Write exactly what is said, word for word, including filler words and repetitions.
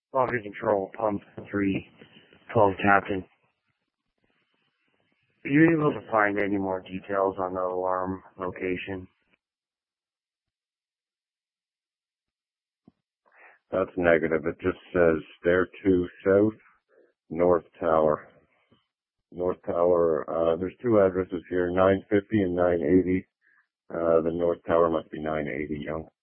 Quality control, pump three twelve, Captain. Are you able to find any more details on the alarm location? That's negative. It just says stair two south, North Tower. North Tower, uh, there's two addresses here, nine fifty and nine eighty. Uh, the North Tower must be nine eighty, young.